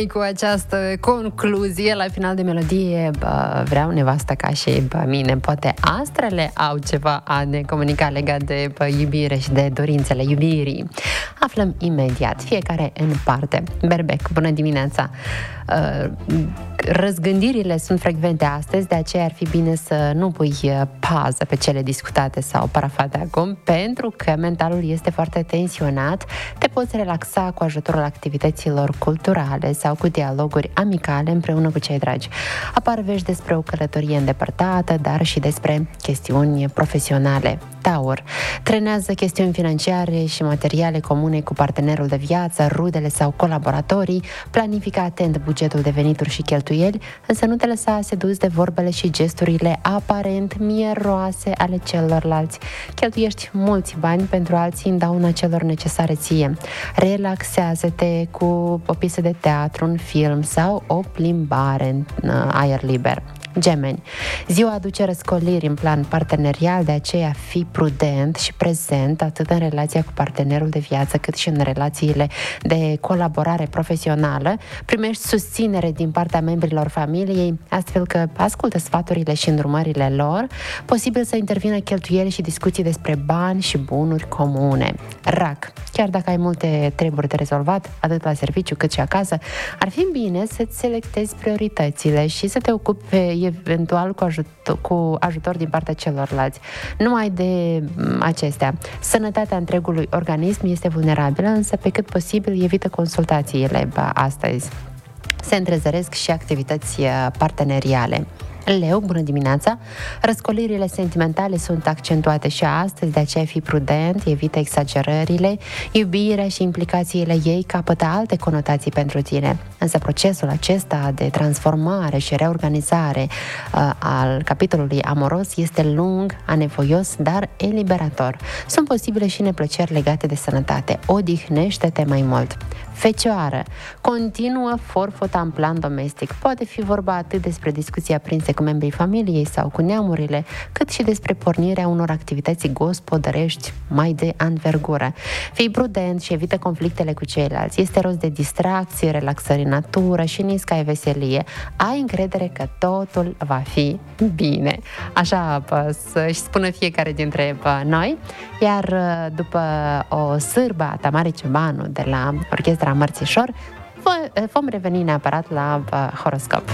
Cu această concluzie la final de melodie, vreau nevasta ca și mine. Poate astrele au ceva a ne comunica legat de iubire și de dorințele iubirii. Aflăm imediat, fiecare în parte. Berbec, bună dimineața! Răzgândirile sunt frecvente astăzi, de aceea ar fi bine să nu pui pază pe cele discutate sau parafate acum, pentru că mentalul este foarte tensionat. Te poți relaxa cu ajutorul activităților culturale sau cu dialoguri amicale împreună cu cei dragi. Apar vești despre o călătorie îndepărtată, dar și despre chestiuni profesionale. Taur. Trenează chestiuni financiare și materiale comune cu partenerul de viață, rudele sau colaboratorii. Planifică atent bugetul de venituri și cheltuieli, însă nu te lăsa sedus de vorbele și gesturile aparent mieroase ale celorlalți. Cheltuiești mulți bani pentru alții în dauna celor necesare ție. Relaxează-te cu o piesă de teatru, un film sau o plimbare în aer liber. Gemeni. Ziua aduce răscoliri în plan partenerial, de aceea fii prudent și prezent atât în relația cu partenerul de viață cât și în relațiile de colaborare profesională. Primești susținere din partea membrilor familiei, astfel că ascultă sfaturile și îndrumările lor. Posibil să intervină cheltuieli și discuții despre bani și bunuri comune. Rac. Chiar dacă ai multe treburi de rezolvat, atât la serviciu cât și acasă, ar fi bine să-ți selectezi prioritățile și să te ocupi eventual cu ajutor din partea celorlalți. Numai de acestea. Sănătatea întregului organism este vulnerabilă, însă pe cât posibil evită consultațiile astăzi. Se întrezăresc și activități parteneriale. Leu, bună dimineața! Răscolirile sentimentale sunt accentuate și astăzi, de aceea fii prudent, evită exagerările. Iubirea și implicațiile ei capătă alte conotații pentru tine. Însă procesul acesta de transformare și reorganizare al capitolului amoros este lung, anevoios, dar eliberator. Sunt posibile și neplăceri legate de sănătate. Odihnește-te mai mult! Fecioară. Continuă forfota în plan domestic. Poate fi vorba atât despre discuții aprinse cu membrii familiei sau cu neamurile, cât și despre pornirea unor activități gospodărești mai de anvergură. Fii prudent și evită conflictele cu ceilalți. Este rost de distracție, relaxări în natură și niscai veselie. Ai încredere că totul va fi bine. Așa să-și spună fiecare dintre noi. Iar după o sârbă a Tamarei Ciobanu de la Orchestra Mărțișor, vom reveni neapărat la horoscop.